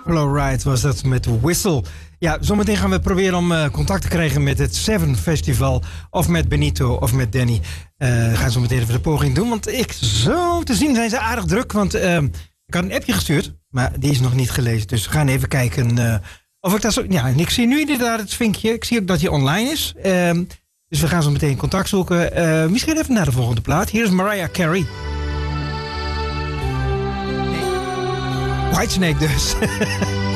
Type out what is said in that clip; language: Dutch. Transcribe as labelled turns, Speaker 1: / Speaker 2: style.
Speaker 1: Chloride was dat met Whistle. Ja, zometeen gaan we proberen om contact te krijgen met het Seven Festival. Of met Benito of met Danny. Gaan zo meteen even de poging doen. Want zo te zien zijn ze aardig druk. Want ik had een appje gestuurd. Maar die is nog niet gelezen. Dus we gaan even kijken of ik dat zo... Ja, en ik zie nu inderdaad het vinkje. Ik zie ook dat hij online is. Dus we gaan zo meteen contact zoeken. Misschien even naar de volgende plaat. Hier is Mariah Carey. Whitesnake dus.